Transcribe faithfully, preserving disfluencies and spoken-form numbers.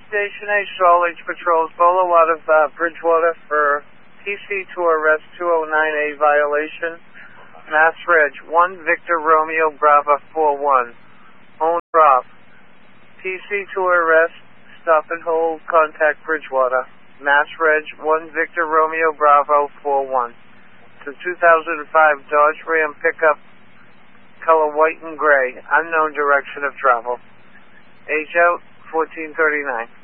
Station A, Stallage Patrols, Bolo out of uh, Bridgewater for P C to arrest two oh nine A violation. Mass Reg, one Victor Romeo Bravo four one. Own drop. P C to arrest, stop and hold, contact Bridgewater. Mass Reg, one Victor Romeo Bravo four one. To two thousand five Dodge Ram pickup, color white and gray, unknown direction of travel. Age out, fourteen thirty-nine.